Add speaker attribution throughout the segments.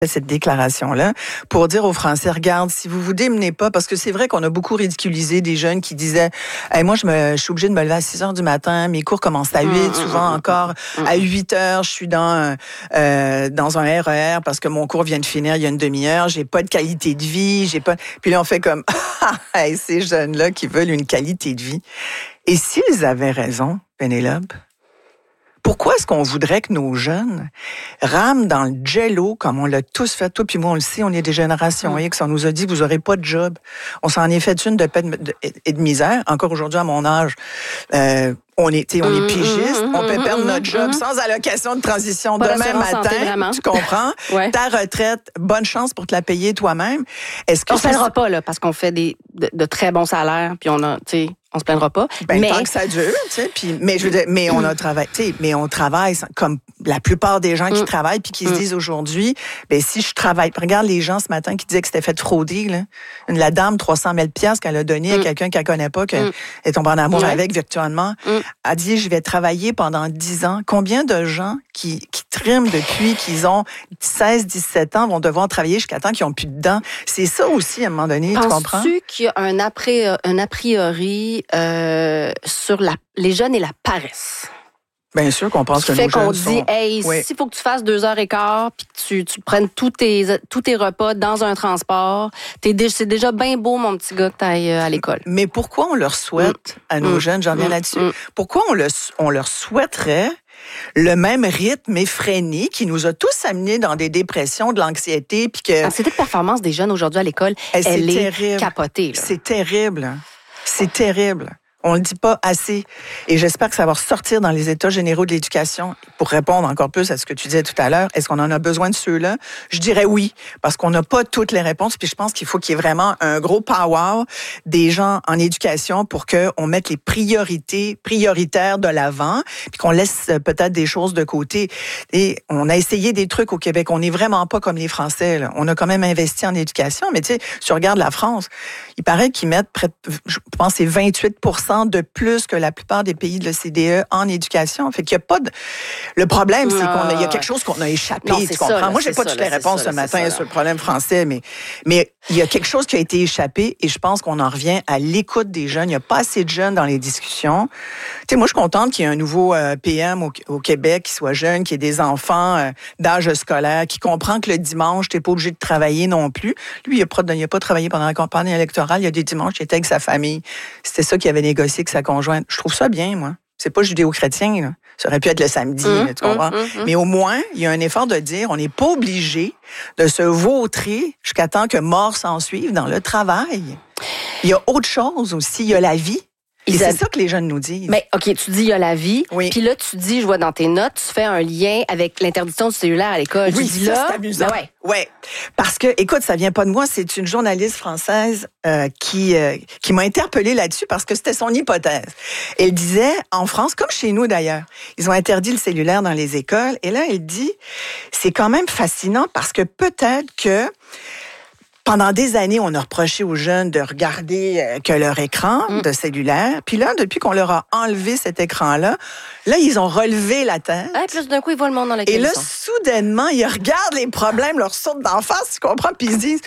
Speaker 1: cette déclaration-là pour dire aux Français, regarde, si vous vous démenez pas, parce que c'est vrai qu'on a beaucoup ridiculisé des jeunes qui disaient, hey, moi, je suis obligée de me lever à 6 heures du matin, mes cours commencent à 8, souvent encore à 8 heures, je suis dans un RER parce que mon cours vient de finir il y a une demi-heure, j'ai pas de qualité de vie, Puis là, on fait comme, hey, ces jeunes-là qui veulent une qualité de vie. Et s'ils avaient raison, Pénélope, pourquoi est-ce qu'on voudrait que nos jeunes rament dans le jello comme on l'a tous fait? Toi puis moi, on le sait, on est des générations X. On nous a dit, vous n'aurez pas de job. On s'en est fait une de paix et de misère. Encore aujourd'hui, à mon âge, on est pigiste. On peut perdre notre job sans allocation de transition demain matin. Tu comprends?
Speaker 2: Ouais.
Speaker 1: Ta retraite, bonne chance pour te la payer toi-même. Est-ce que
Speaker 2: on se plaindra pas, là, parce qu'on fait de très bons salaires, puis on se plaindra pas.
Speaker 1: Mais tant que ça dure, tu sais. Mais je veux dire, mais on a travaillé, tu sais, mais on travaille comme la plupart des gens qui travaillent puis qui se disent aujourd'hui, ben si je travaille, regarde les gens ce matin qui disaient que c'était fait frauder là. La dame 300 000 piastres qu'elle a donné à quelqu'un qu'elle connaît pas, qu'elle est tombée en amour avec virtuellement, a dit je vais travailler pendant 10 ans. Combien de gens qui triment depuis qu'ils ont 16, 17 ans vont devoir travailler jusqu'à temps qu'ils ont plus de dents? C'est ça aussi à un moment donné, tu comprends?
Speaker 2: Penses-tu qu'il y a un a priori sur les jeunes et la paresse?
Speaker 1: Bien sûr qu'on pense que nos jeunes
Speaker 2: qu'on dit, hey, s'il faut que tu fasses 2h15 puis que tu prennes tous tes repas dans un transport, c'est déjà bien beau, mon petit gars, que tu ailles à l'école.
Speaker 1: Mais pourquoi on leur souhaite à nos jeunes, j'en viens là-dessus, pourquoi on leur souhaiterait le même rythme effréné qui nous a tous amenés dans des dépressions, de l'anxiété, puis que...
Speaker 2: L'anxiété de performance des jeunes aujourd'hui à l'école, elle est capotée. Là.
Speaker 1: C'est terrible. C'est terrible. On le dit pas assez. Et j'espère que ça va ressortir dans les états généraux de l'éducation. Pour répondre encore plus à ce que tu disais tout à l'heure, est-ce qu'on en a besoin de ceux-là? Je dirais oui, parce qu'on n'a pas toutes les réponses. Puis je pense qu'il faut qu'il y ait vraiment un gros power des gens en éducation pour qu'on mette les prioritaires de l'avant, puis qu'on laisse peut-être des choses de côté. Et on a essayé des trucs au Québec. On n'est vraiment pas comme les Français, là. On a quand même investi en éducation. Mais tu sais, si tu regardes la France, il paraît qu'ils mettent je pense c'est 28% de plus que la plupart des pays de l'OCDE en éducation. Fait qu'il y a pas de... Le problème, c'est qu'il y a quelque chose qu'on a échappé,
Speaker 2: non,
Speaker 1: tu comprends?
Speaker 2: Ça,
Speaker 1: moi, j'ai pas toutes les réponses ce matin sur le problème français, mais il y a quelque chose qui a été échappé et je pense qu'on en revient à l'écoute des jeunes. Il n'y a pas assez de jeunes dans les discussions. Tu sais, moi, je suis contente qu'il y ait un nouveau PM au Québec qui soit jeune, qui ait des enfants d'âge scolaire, qui comprend que le dimanche, t'es pas obligé de travailler non plus. Lui, il a pas travaillé pendant la campagne électorale. Il y a des dimanches, il était avec sa famille. C'était ça qu'il avait négocié avec sa conjointe. Je trouve ça bien, moi. C'est pas judéo-chrétien, là. Ça aurait pu être le samedi, tu comprends? Mais au moins, il y a un effort de dire, on n'est pas obligé de se vautrer jusqu'à temps que mort s'en suive dans le travail. Il y a autre chose aussi, il y a la vie. Et c'est ça que les jeunes nous disent.
Speaker 2: Mais OK, tu dis il y a la vie.
Speaker 1: Oui.
Speaker 2: Puis là, tu dis, je vois dans tes notes, tu fais un lien avec l'interdiction du cellulaire à l'école.
Speaker 1: Oui,
Speaker 2: tu dis
Speaker 1: ça,
Speaker 2: là,
Speaker 1: c'est amusant.
Speaker 2: Ben
Speaker 1: ouais. Parce que, écoute, ça vient pas de moi, c'est une journaliste française qui m'a interpellée là-dessus parce que c'était son hypothèse. Elle disait, en France, comme chez nous d'ailleurs, ils ont interdit le cellulaire dans les écoles. Et là, elle dit, c'est quand même fascinant parce que peut-être que pendant des années, on a reproché aux jeunes de regarder que leur écran de cellulaire. Puis là, depuis qu'on leur a enlevé cet écran-là, ils ont relevé la tête.
Speaker 2: Ah, puis d'un coup, ils voient le monde dans lequel
Speaker 1: Et là,
Speaker 2: ils sont.
Speaker 1: soudainement, ils regardent les problèmes, leur sautent d'en face, tu comprends? Puis ils se disent,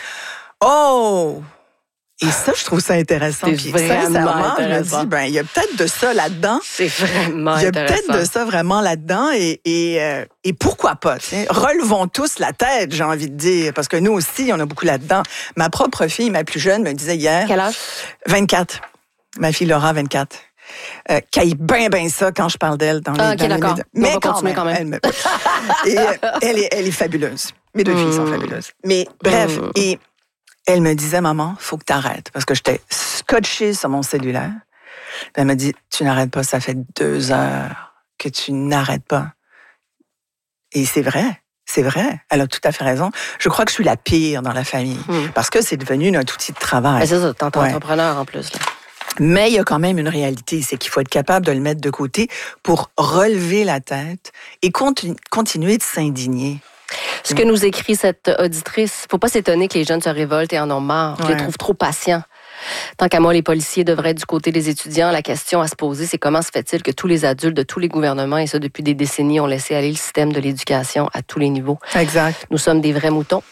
Speaker 1: oh! Et ça, je trouve ça intéressant.
Speaker 2: C'est
Speaker 1: Puis
Speaker 2: vraiment
Speaker 1: sincèrement, je me dis, il y a peut-être de ça là-dedans.
Speaker 2: C'est vraiment intéressant.
Speaker 1: Il y a peut-être de ça vraiment là-dedans. Et pourquoi pas? T'sais? Relevons tous la tête, j'ai envie de dire. Parce que nous aussi, on a beaucoup là-dedans. Ma propre fille, ma plus jeune, me disait hier...
Speaker 2: Quel âge?
Speaker 1: 24. Ma fille Laura, 24. Caille bien ça quand je parle d'elle dans les
Speaker 2: OK, d'accord.
Speaker 1: Mais
Speaker 2: on va continuer quand même.
Speaker 1: Elle est fabuleuse. Mes deux filles sont fabuleuses. Mais bref, et elle me disait, maman, faut que t'arrêtes. Parce que j'étais scotchée sur mon cellulaire. Elle m'a dit, tu n'arrêtes pas, ça fait 2 heures que tu n'arrêtes pas. Et c'est vrai. C'est vrai, elle a tout à fait raison. Je crois que je suis la pire dans la famille. Parce que c'est devenu notre outil de travail.
Speaker 2: Mais c'est ça, t'es entrepreneur en plus. Là.
Speaker 1: Mais il y a quand même une réalité, c'est qu'il faut être capable de le mettre de côté pour relever la tête et continuer de s'indigner.
Speaker 2: Ce que nous écrit cette auditrice, faut pas s'étonner que les jeunes se révoltent et en ont marre. Je les trouve trop patients. Tant qu'à moi, les policiers devraient être du côté des étudiants. La question à se poser, c'est comment se fait-il que tous les adultes de tous les gouvernements, et ça depuis des décennies, ont laissé aller le système de l'éducation à tous les niveaux.
Speaker 1: Exact.
Speaker 2: Nous sommes des vrais moutons